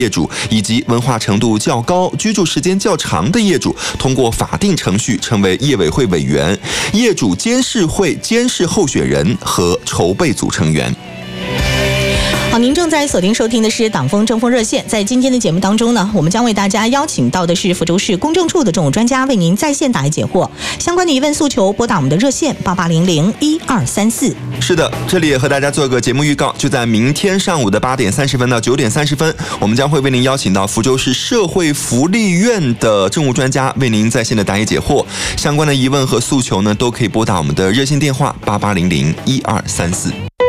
业主以及文化程度较高、居住时间较长的业主，通过法定程序成为业委会委员、业主监事会监事候选人和筹备组成员。 好，您正在锁定收听的是党风政风热线。在今天的节目当中呢，我们将为大家邀请到的是福州市公证处的政务专家，为您在线答疑解惑。相关的疑问诉求，拨打我们的热线88001234。 是的，这里也和大家做个节目预告，就在明天上午的8点30分到9点30分，我们将会为您邀请到福州市社会福利院的政务专家，为您在线的答疑解惑。相关的疑问和诉求呢，都可以拨打我们的热线电话88001234。